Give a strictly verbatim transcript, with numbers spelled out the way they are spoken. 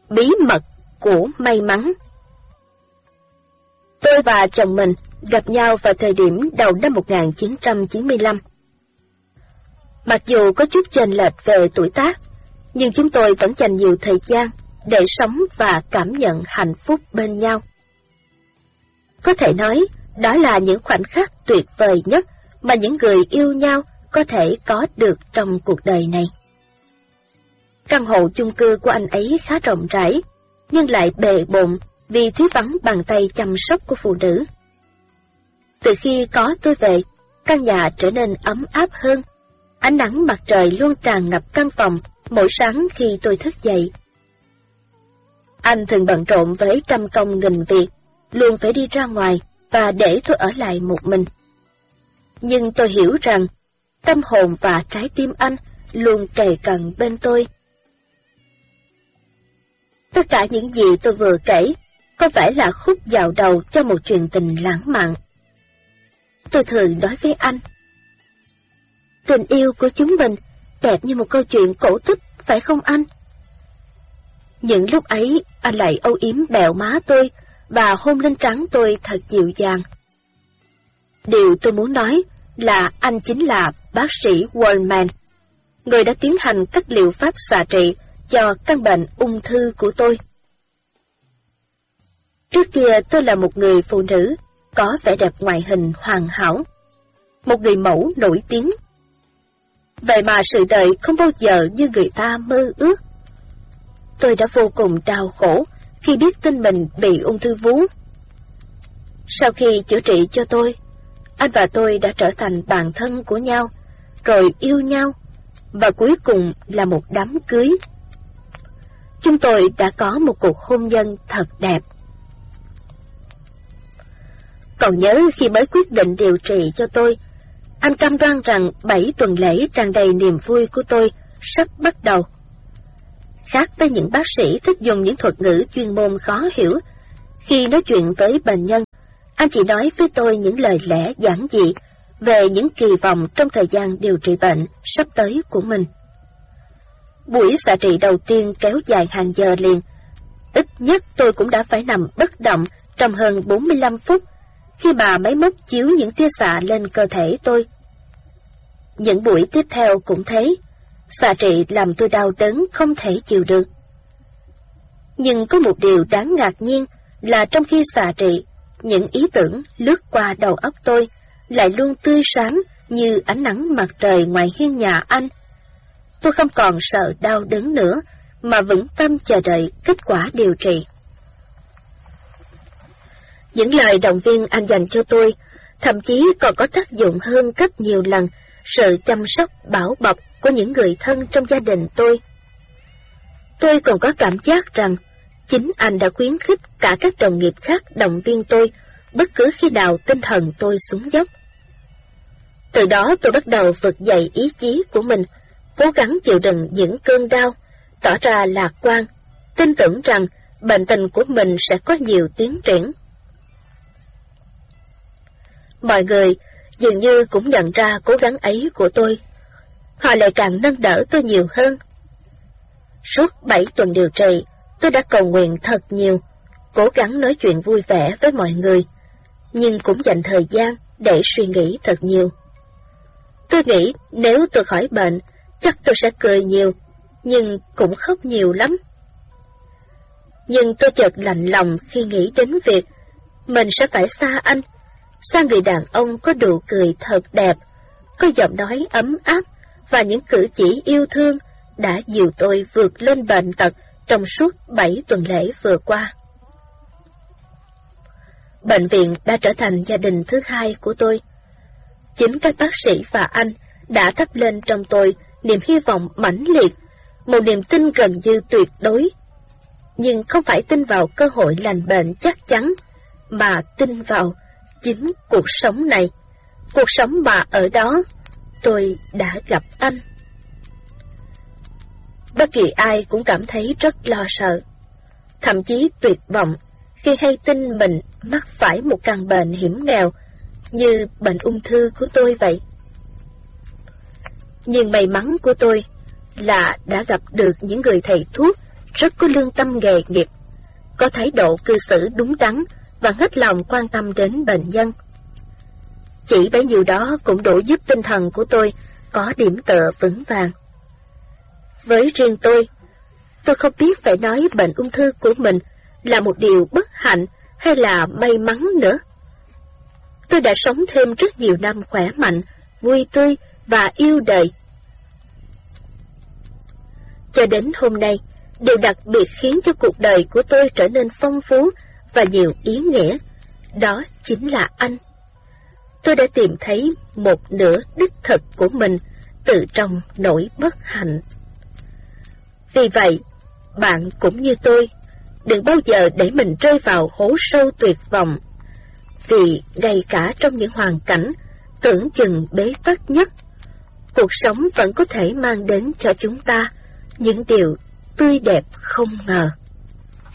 Bí mật của may mắn. Tôi và chồng mình gặp nhau vào thời điểm đầu năm một nghìn chín trăm chín mươi lăm. Mặc dù có chút chênh lệch về tuổi tác, nhưng chúng tôi vẫn dành nhiều thời gian để sống và cảm nhận hạnh phúc bên nhau. Có thể nói, đó là những khoảnh khắc tuyệt vời nhất mà những người yêu nhau có thể có được trong cuộc đời này. Căn hộ chung cư của anh ấy khá rộng rãi, nhưng lại bề bộn vì thiếu vắng bàn tay chăm sóc của phụ nữ. Từ khi có tôi về, căn nhà trở nên ấm áp hơn. Ánh nắng mặt trời luôn tràn ngập căn phòng mỗi sáng khi tôi thức dậy. Anh thường bận rộn với trăm công nghìn việc, luôn phải đi ra ngoài và để tôi ở lại một mình. Nhưng tôi hiểu rằng, tâm hồn và trái tim anh luôn kề cận bên tôi. Tất cả những gì tôi vừa kể có phải là khúc dạo đầu cho một chuyện tình lãng mạn. Tôi thường nói với anh, tình yêu của chúng mình đẹp như một câu chuyện cổ tích, phải không anh? Những lúc ấy, anh lại âu yếm bẹo má tôi và hôn lên trán tôi thật dịu dàng. Điều tôi muốn nói là anh chính là bác sĩ Waldman, người đã tiến hành các liệu pháp xạ trị cho căn bệnh ung thư của tôi. Trước kia tôi là một người phụ nữ có vẻ đẹp ngoại hình hoàn hảo, một người mẫu nổi tiếng. Vậy mà sự đời không bao giờ như người ta mơ ước. Tôi đã vô cùng đau khổ khi biết tin mình bị ung thư vú. Sau khi chữa trị cho tôi, anh và tôi đã trở thành bạn thân của nhau, rồi yêu nhau, và cuối cùng là một đám cưới. Chúng tôi đã có một cuộc hôn nhân thật đẹp. Còn nhớ khi mới quyết định điều trị cho tôi, anh cam đoan rằng bảy tuần lễ tràn đầy niềm vui của tôi sắp bắt đầu. Khác với những bác sĩ thích dùng những thuật ngữ chuyên môn khó hiểu, khi nói chuyện với bệnh nhân, anh chỉ nói với tôi những lời lẽ giản dị về những kỳ vọng trong thời gian điều trị bệnh sắp tới của mình. Buổi xạ trị đầu tiên kéo dài hàng giờ liền. Ít nhất tôi cũng đã phải nằm bất động trong hơn bốn mươi lăm phút khi mà máy móc chiếu những tia xạ lên cơ thể tôi. Những buổi tiếp theo cũng thế, xạ trị làm tôi đau đớn không thể chịu được. Nhưng có một điều đáng ngạc nhiên là trong khi xạ trị, những ý tưởng lướt qua đầu óc tôi lại luôn tươi sáng như ánh nắng mặt trời ngoài hiên nhà anh. Tôi không còn sợ đau đớn nữa, mà vững tâm chờ đợi kết quả điều trị. Những lời động viên anh dành cho tôi, thậm chí còn có tác dụng hơn gấp nhiều lần sự chăm sóc bảo bọc của những người thân trong gia đình tôi. Tôi còn có cảm giác rằng, chính anh đã khuyến khích cả các đồng nghiệp khác động viên tôi bất cứ khi nào tinh thần tôi xuống dốc. Từ đó tôi bắt đầu vực dậy ý chí của mình, cố gắng chịu đựng những cơn đau, tỏ ra lạc quan, tin tưởng rằng bệnh tình của mình sẽ có nhiều tiến triển. Mọi người dường như cũng nhận ra cố gắng ấy của tôi. Họ lại càng nâng đỡ tôi nhiều hơn. Suốt bảy tuần điều trị, tôi đã cầu nguyện thật nhiều, cố gắng nói chuyện vui vẻ với mọi người, nhưng cũng dành thời gian để suy nghĩ thật nhiều. Tôi nghĩ nếu tôi khỏi bệnh, chắc tôi sẽ cười nhiều, nhưng cũng khóc nhiều lắm. Nhưng tôi chợt lạnh lòng khi nghĩ đến việc mình sẽ phải xa anh, xa người đàn ông có nụ cười thật đẹp, có giọng nói ấm áp và những cử chỉ yêu thương đã dìu tôi vượt lên bệnh tật trong suốt bảy tuần lễ vừa qua. Bệnh viện đã trở thành gia đình thứ hai của tôi. Chính các bác sĩ và anh đã thắp lên trong tôi niềm hy vọng mãnh liệt, một niềm tin gần như tuyệt đối. Nhưng không phải tin vào cơ hội lành bệnh chắc chắn, mà tin vào chính cuộc sống này, cuộc sống mà ở đó tôi đã gặp anh. Bất kỳ ai cũng cảm thấy rất lo sợ, thậm chí tuyệt vọng khi hay tin mình mắc phải một căn bệnh hiểm nghèo như bệnh ung thư của tôi vậy. Nhưng may mắn của tôi là đã gặp được những người thầy thuốc rất có lương tâm nghề nghiệp, có thái độ cư xử đúng đắn và hết lòng quan tâm đến bệnh nhân. Chỉ bấy nhiêu đó cũng đủ giúp tinh thần của tôi có điểm tựa vững vàng. Với riêng tôi, tôi không biết phải nói bệnh ung thư của mình là một điều bất hạnh hay là may mắn nữa. Tôi đã sống thêm rất nhiều năm khỏe mạnh, vui tươi và yêu đời. Cho đến hôm nay, điều đặc biệt khiến cho cuộc đời của tôi trở nên phong phú và nhiều ý nghĩa, đó chính là anh. Tôi đã tìm thấy một nửa đích thực của mình từ trong nỗi bất hạnh. Vì vậy, bạn cũng như tôi, đừng bao giờ để mình rơi vào hố sâu tuyệt vọng, vì ngay cả trong những hoàn cảnh tưởng chừng bế tắc nhất, cuộc sống vẫn có thể mang đến cho chúng ta những điều tươi đẹp không ngờ.